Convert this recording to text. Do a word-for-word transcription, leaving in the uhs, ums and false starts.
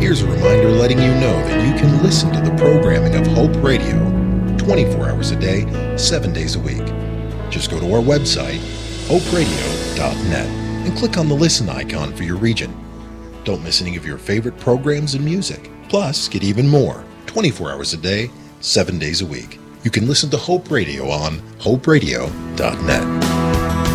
Here's a reminder letting you know that you can listen to the programming of Hope Radio twenty-four hours a day, seven days a week. Just go to our website, hope radio dot net, and click on the listen icon for your region. Don't miss any of your favorite programs and music. Plus, get even more, twenty-four hours a day, seven days a week. You can listen to Hope Radio on hope radio dot net.